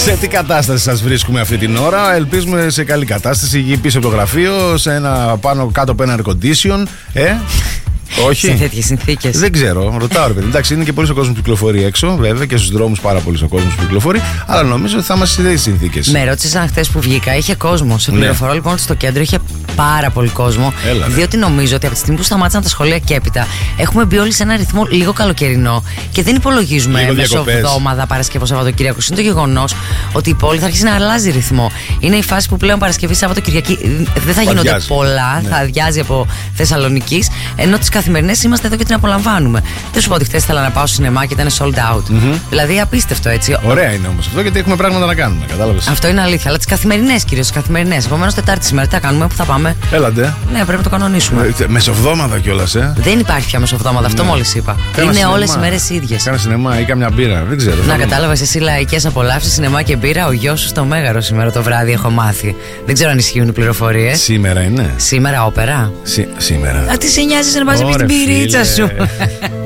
Σε τι κατάσταση σας βρίσκουμε αυτή την ώρα? Ελπίζουμε σε καλή κατάσταση. Γη πίσω από το γραφείο, σε ένα πάνω κάτω από ένα air condition. Όχι. Σε τέτοιες συνθήκες. Δεν ξέρω, ρωτάω ρε παιδί. Εντάξει, είναι και πολύ ο κόσμος που κυκλοφορεί έξω, βέβαια, και στους δρόμους πάρα πολύ ο κόσμος που κυκλοφορεί. Αλλά νομίζω ότι θα είμαστε σε τέτοιες συνθήκες. Με ρώτησαν χθες που βγήκα, είχε κόσμο. Σε πληροφορώ λοιπόν ότι στο κέντρο είχε πάρα πολύ κόσμο. Έλα, διότι νομίζω ότι από τη στιγμή που σταμάτησαν τα σχολεία και έπειτα, έχουμε μπει όλοι σε ένα ρυθμό λίγο καλοκαιρινό και δεν υπολογίζουμε μεσοβδόμαδα, Παρασκευό, Σαββατοκύριακο. Είναι το γεγονός ότι η πόλη θα αρχίσει να αλλάζει ρυθμό. Είναι η φάση που πλέον Παρασκευή, Σαββατοκυριακή δεν θα γίνονται πολλά, θα αδειάζει από Θεσσαλονικής, ενώ τις καθημερινές είμαστε εδώ και την απολαμβάνουμε. Δεν σου πω ότι χθες ήθελα να πάω στο σινεμά και ήταν sold out. Δηλαδή απίστευτο έτσι. Ωραία είναι όμως αυτό, γιατί έχουμε πράγματα να κάνουμε. Κατάλαβες. Αυτό είναι αλήθεια. Αλλά τις καθημερινές κυρίως. Τις καθημερινές. Επομένως, Τετάρτη σήμερα τι θα κάνουμε, πού θα πάμε? Έλατε. Ναι, πρέπει να το κανονίσουμε. Μεσοβδόμαδα κιόλας, Δεν υπάρχει πια μεσοβδόμαδα, αυτό μόλις είπα. Είναι όλες οι μέρες ίδιες. Κάνα σινεμά ή κάμια μπύρα, δεν ξέρω. Να κατάλαβες εσύ λαϊκές απολαύσεις, σινεμά και μπύρα, ο γιος σου στο Μέγαρο σήμερα το βράδυ, έχω μάθει. Δεν ξέρω αν ισχύουν οι πληροφορίες. Σήμερα είναι. Σήμερα όπερα. Σήμερα. Α, τι σε νοιάζει να πας την πυρίτσα σου.